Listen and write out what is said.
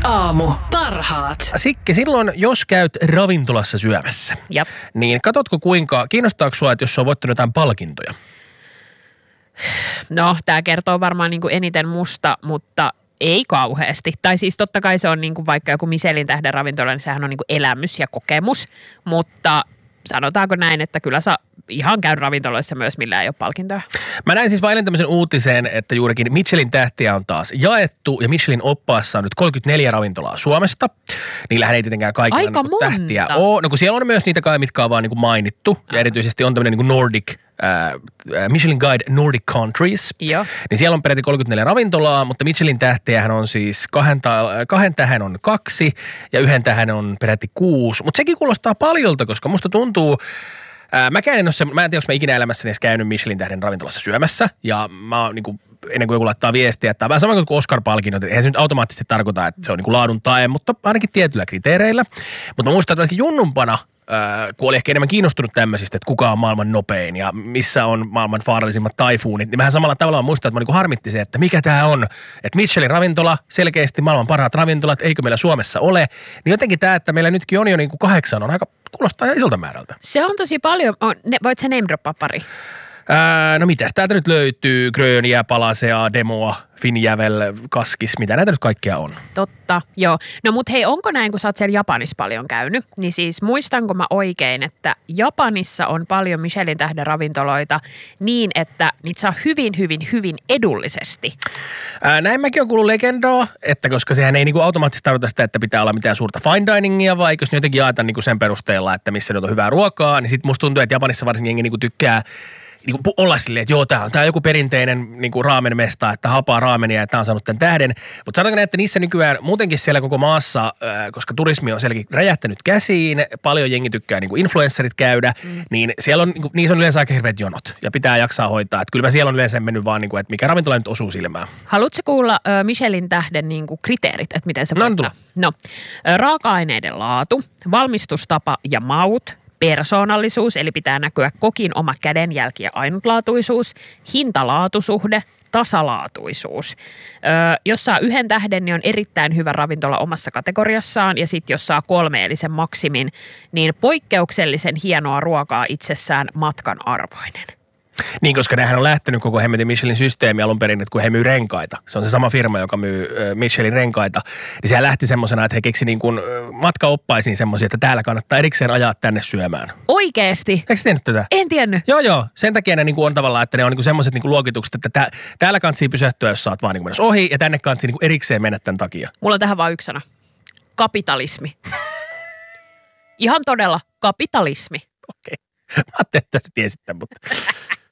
aamu. Parhaat. Sikki, silloin jos käyt ravintolassa syömässä, Jep. niin katsotko kiinnostaako sua, että jos on voittanut jotain palkintoja? No, tämä kertoo varmaan niin kuin eniten musta, mutta ei kauheasti. Tai siis totta kai se on niin kuin vaikka joku Michelin tähden ravintola, niin sehän on niin kuin elämys ja kokemus. Mutta sanotaanko näin, että kyllä sä ihan käy ravintoloissa myös, millä ei ole palkintoja. Mä näin siis vain tämmöisen uutisen, että juurikin Michelin tähtiä on taas jaettu ja Michelin oppaassa on nyt 34 ravintolaa Suomesta. Niillähän ei tietenkään kaikilla Aika niin tähtiä monta. ole. No kun siellä on myös niitä kai, mitkä on vaan niin kuin mainittu ja erityisesti on tämmöinen niin kuin Nordic, Michelin Guide Nordic Countries. Joo. Niin siellä on peräti 34 ravintolaa, mutta Michelin tähtiähän on siis kahden tähän on 2 ja 1 tähän on peräti 6. Mutta sekin kuulostaa paljolta, koska musta tuntuu, mä en tiedä, onko mä ikinä elämässäni edes käynyt Michelin tähden ravintolassa syömässä. Ja mä oon niin kuin, ennen kuin joku laittaa viestiä, että vähän sama kuin Oscar-palkinnot, eihän se nyt automaattisesti tarkoita, että se on niin kuin laadun tae, mutta ainakin tietyillä kriteereillä. Mutta mä muistan, että junnumpana, kun oli ehkä enemmän kiinnostunut tämmöisistä, että kuka on maailman nopein ja missä on maailman vaarallisimmat taifuunit, niin vähän samalla tavalla muistan, että mä niin harmitti se, että mikä tää on, että Michelin ravintola, selkeästi maailman parhaat ravintolat, eikö meillä Suomessa ole, niin jotenkin tämä, että meillä nytkin on jo niin kuin 8, on aika, kuulostaa isolta määrältä. Se on tosi paljon. Voit sä name droppaa pari? No mitäs täältä nyt löytyy? Gröniä, Palasea, Demoa, Finjävel, Kaskis, mitä näitä nyt kaikkea on? Totta, joo. No mut hei, onko näin, kun sä oot siellä Japanissa paljon käynyt, niin siis muistanko mä oikein, että Japanissa on paljon Michelin tähden ravintoloita niin, että niitä saa hyvin edullisesti? Näin mäkin on kuullut legendaa, että koska sehän ei niinku automaattisesti tarkoita sitä, että pitää olla mitään suurta fine diningia, vai jos ne jotenkin jaetaan niinku sen perusteella, että missä nyt on hyvää ruokaa, niin sit musta tuntuu, että Japanissa varsinkin jengi niinku tykkää niin kuin olla silleen, että joo, tää on joku perinteinen niin kuin raamenmesta, että halpaa raamenia ja tää on saanut tämän tähden. Mutta sanotaanko näin, että niissä nykyään muutenkin siellä koko maassa, koska turismi on sielläkin räjähtänyt käsiin, paljon jengi tykkää niin kuin influencerit käydä, niin siellä on, niin kuin, niissä on yleensä aika hirveät jonot ja pitää jaksaa hoitaa. Että kyllä mä siellä on yleensä mennyt vaan, niin kuin, että mikä ravintola nyt osuu silmään. Haluatko kuulla Michelin tähden niin kuin kriteerit, että miten se voittaa? No, raaka-aineiden laatu, valmistustapa ja maut, persoonallisuus, eli pitää näkyä kokin oma kädenjälki ja ainutlaatuisuus, hintalaatusuhde, tasalaatuisuus. Jos saa 1 tähden, niin on erittäin hyvä ravintola omassa kategoriassaan, ja sitten jos saa 3 eli sen maksimin, niin poikkeuksellisen hienoa ruokaa itsessään matkan arvoinen. Niin, koska nehän on lähtenyt koko hemmetin Michelin systeemi alun perin, että kun he myy renkaita. Se on se sama firma, joka myy Michelin renkaita. Niin sehän lähti semmosena, että he keksi niin kuin matkaoppaisiin semmoisia, että täällä kannattaa erikseen ajaa tänne syömään. Oikeesti? Eikö sä tiennyt tätä? En tiennyt. Joo. Sen takia ne niin kuin on tavallaan, että ne on niin kuin semmoiset niin kuin luokitukset, että täällä kantsii pysähtyä, jos sä oot vaan niin kuin menossa ohi, ja tänne kantsii niin kuin erikseen mennä tämän takia. Mulla on tähän vaan yksi sana. Kapitalismi. Ihan todella kapitalismi. Okei. Mä ajattelin, että sä tiesit tämän, mutta